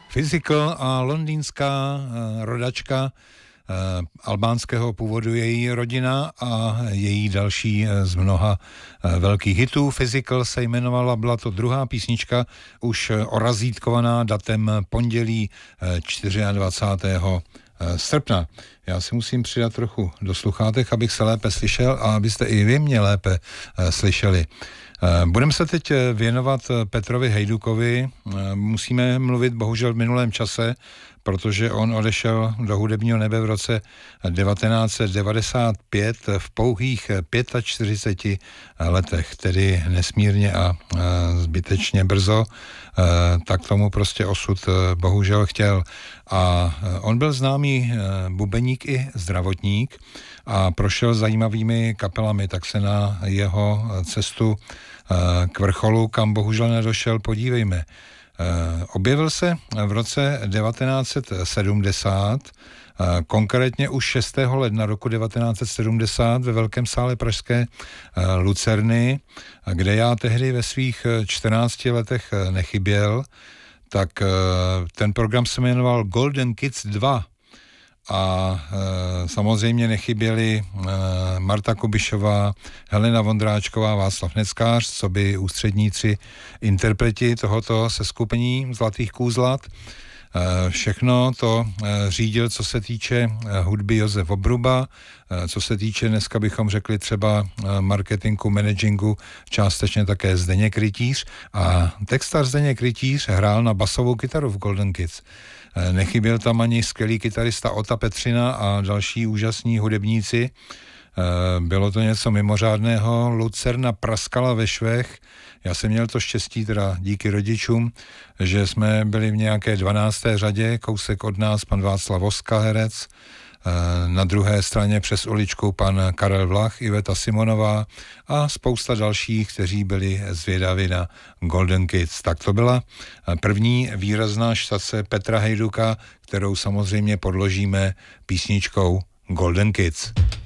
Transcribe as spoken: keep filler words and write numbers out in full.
Physical a londýnská rodačka albánského původu její rodina a její další z mnoha velkých hitů. Physical se jmenovala, byla to druhá písnička, už orazítkovaná datem pondělí dvacátého čtvrtého srpna. Já si musím přidat trochu do sluchátek, abych se lépe slyšel a abyste i vy mě lépe slyšeli. Budeme se teď věnovat Petrovi Hejdukovi. Musíme mluvit bohužel v minulém čase, protože on odešel do hudebního nebe v roce devatenáct set devadesát pět v pouhých čtyřiceti pěti letech, tedy nesmírně a zbytečně brzo, tak tomu prostě osud bohužel chtěl. A on byl známý bubeník i zdravotník a prošel zajímavými kapelami, tak se na jeho cestu k vrcholu, kam bohužel nedošel, podívejme. Objevil se v roce devatenáct set sedmdesát, konkrétně už šestého ledna roku devatenáct set sedmdesát ve Velkém sále pražské Lucerny, kde já tehdy ve svých čtrnácti letech nechyběl, tak ten program se jmenoval Golden Kids dva. A e, samozřejmě nechyběli e, Marta Kubišová, Helena Vondráčková, Václav Neckář, co by ústředníci interpreti tohoto seskupení Zlatých kůzlat. E, všechno to e, řídil, co se týče e, hudby, Josef Obruba, e, co se týče, dneska bychom řekli třeba e, marketingu, managingu, částečně také Zdeněk Rytíř. A textař Zdeněk Rytíř hrál na basovou kytaru v Golden Kids. Nechyběl tam ani skvělý kytarista Ota Petřina a další úžasní hudebníci. Bylo to něco mimořádného. Lucerna praskala ve švech. Já jsem měl to štěstí, teda díky rodičům, že jsme byli v nějaké dvanácté řadě, kousek od nás pan Václav Voska, herec, na druhé straně přes uličku pan Karel Vlach, Iveta Simonová a spousta dalších, kteří byli zvědaví na Golden Kids. Tak to byla první výrazná štace Petra Hejduka, kterou samozřejmě podložíme písničkou Golden Kids.